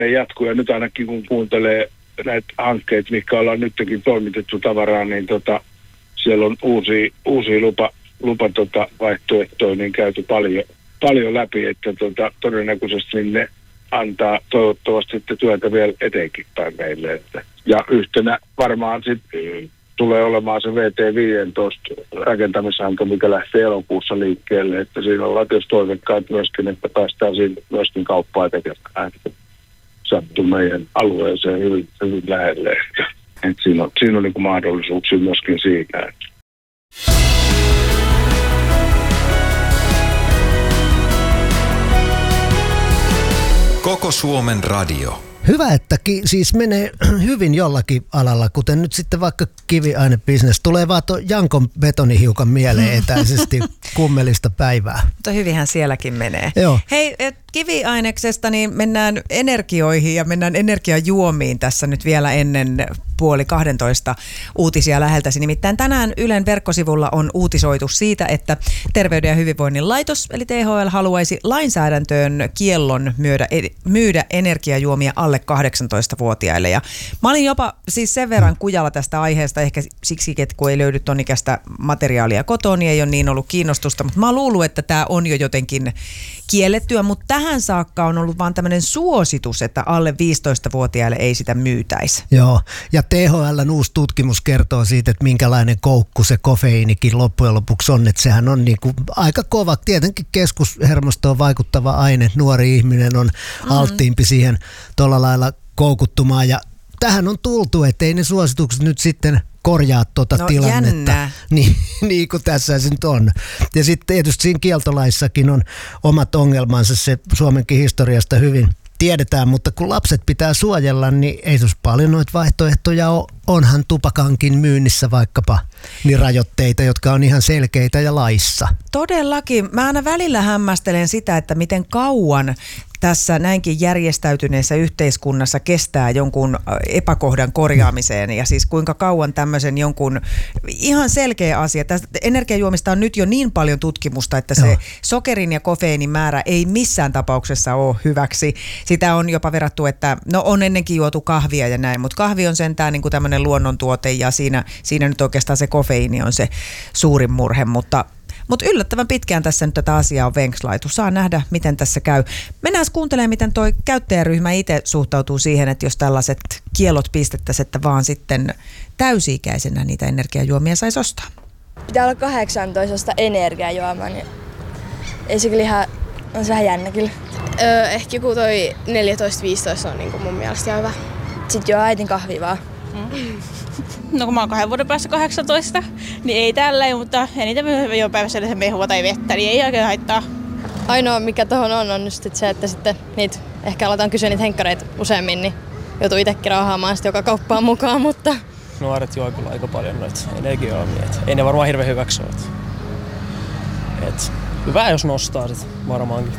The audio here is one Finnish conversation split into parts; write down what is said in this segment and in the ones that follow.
ne jatkuu. Ja nyt ainakin kun kuuntelee näitä hankkeita, mitkä ollaan nytkin toimitettu tavaraa, niin siellä on uusia vaihtoehtoja niin käyty paljon läpi, että todennäköisesti ne antaa toivottavasti sitten työtä vielä eteenkin päin meille. Ja yhtenä varmaan sitten tulee olemaan se VT15 rakentamishanke, mikä lähtee elokuussa liikkeelle, että siinä ollaan tietysti toivekkaat myöskin, että päästään siinä myöskin kauppaa tekemään. Sattuu meidän alueeseen hyvin lähelle. Että siinä on niin kuin mahdollisuuksia myöskin siinä. Koko Suomen radio. Hyvä, että siis menee hyvin jollakin alalla, kuten nyt sitten vaikka kiviainebisnes. Tulee vaan Jankon betonihiukan mieleen etäisesti kummelista päivää. Mutta hyvinhän sielläkin menee. Joo. Hei, kiviaineksesta niin mennään energioihin ja mennään energiajuomiin tässä nyt vielä ennen 11:30 uutisia läheltäsi. Nimittäin tänään Ylen verkkosivulla on uutisoitu siitä, että Terveyden ja hyvinvoinnin laitos, eli THL, haluaisi lainsäädäntöön kiellon myydä energiajuomia alle 18-vuotiaille. Ja mä olin jopa siis sen verran kujalla tästä aiheesta, ehkä siksi, että kun ei löydy ton ikäistä materiaalia kotoa, niin ei ole niin ollut kiinnostusta, mutta mä oon luullut, että tämä on jo jotenkin kiellettyä, mutta tähän saakka on ollut vaan tämmöinen suositus, että alle 15-vuotiaille ei sitä myytäisi. Joo, ja THL:n uusi tutkimus kertoo siitä, että minkälainen koukku se kofeiinikin loppujen lopuksi on, että sehän on niinku aika kova, tietenkin keskushermostoon vaikuttava aine, nuori ihminen on alttiimpi siihen tuolla lailla koukuttumaan, ja tähän on tultu, että ei ne suositukset nyt sitten korjaa tilannetta. Jännä. Niin kuin tässä se nyt on. Ja sitten tietysti siinä kieltolaissakin on omat ongelmansa, se Suomenkin historiasta hyvin tiedetään, mutta kun lapset pitää suojella, niin ei tuossa paljon noita vaihtoehtoja ole. Onhan tupakankin myynnissä vaikkapa niin rajoitteita, jotka on ihan selkeitä ja laissa. Todellakin. Mä aina välillä hämmästelen sitä, että miten kauan tässä näinkin järjestäytyneessä yhteiskunnassa kestää jonkun epäkohdan korjaamiseen ja siis kuinka kauan tämmöisen jonkun ihan selkeä asia. Tästä energiajuomista on nyt jo niin paljon tutkimusta, että se sokerin ja kofeiinin määrä ei missään tapauksessa ole hyväksi. Sitä on jopa verrattu, että on ennenkin juotu kahvia ja näin, mutta kahvi on sentään niin kuin tämmöinen luonnontuote ja siinä nyt oikeastaan se kofeiini on se suurin murhe, mutta yllättävän pitkään tässä nyt tätä asiaa on venkslaitu. Saa nähdä, miten tässä käy. Mennään kuuntelemaan, miten toi käyttäjäryhmä itse suhtautuu siihen, että jos tällaiset kiellot pistettäisiin, että vaan sitten täysi-ikäisenä niitä energiajuomia saisi ostaa. Pitää olla 18 energiajuomaa, niin ei se kyllä ihan, on se ihan jännä kyllä. Ehkä joku toi 14-15 on niin kuin mun mielestä ihan hyvä. Sitten juo äitin kahvia vaan. No kun mä oon 2 vuoden päässä 18, niin ei tälleen, mutta eniten jo päivässä se mehua tai vettä, niin ei oikein haittaa. Ainoa mikä tohon on just se, että sitten niitä, ehkä aletaan kysyä niitä henkkareita useammin, niin joutuu itsekin raahaamaan sitten joka kauppaan mukaan, mutta... Nuoret juo kyllä aika paljon noita energiajuomia, ei ne varmaan hirveän hyväksi ole. Hyvä jos nostaa sit varmaankin.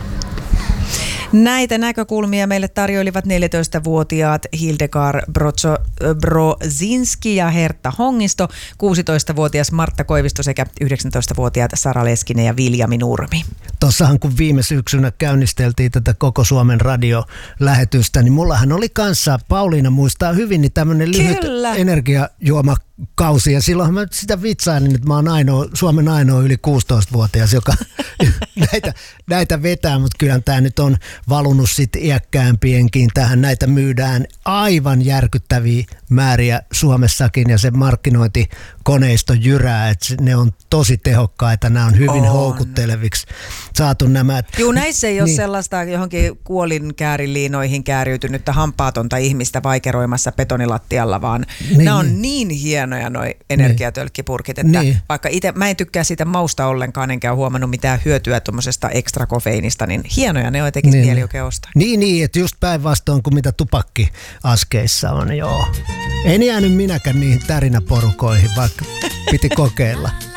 Näitä näkökulmia meille tarjoilivat 14-vuotiaat Hildegard Brozinski ja Hertta Hongisto, 16-vuotias Martta Koivisto sekä 19-vuotiaat Sara Leskinen ja Viljami Nurmi. Tuossahan kun viime syksynä käynnisteltiin tätä Koko Suomen radiolähetystä, niin mullahan oli kanssa, Pauliina muistaa hyvin, niin tämmöinen lyhyt energiajuomakausi. Ja silloinhan mä sitä vitsailin, että mä oon Suomen ainoa yli 16-vuotias, joka näitä vetää, mutta kyllähän tämä nyt on valunut sitten iäkkäämpienkin tähän. Näitä myydään aivan järkyttäviä määriä Suomessakin ja se markkinointikoneisto jyrää, että ne on tosi tehokkaita, nämä on hyvin houkutteleviksi saatu nämä. Joo, näissä ei ole sellaista johonkin kuolinkääriliinoihin kääriytynyttä hampaatonta ihmistä vaikeroimassa betonilattialla, vaan nämä on niin hienoja noi energiatölkkipurkit, että vaikka itse mä en tykkää siitä mausta ollenkaan, enkä ole huomannut mitään hyötyä tuommoisesta ekstra kofeiinista, niin hienoja ne on jotenkin mieli oikein ostaa. Niin, että just päinvastoin kuin mitä tupakkiaskeissa on, joo. En jäänyt minäkään niihin tärinäporukoihin, vaikka piti kokeilla.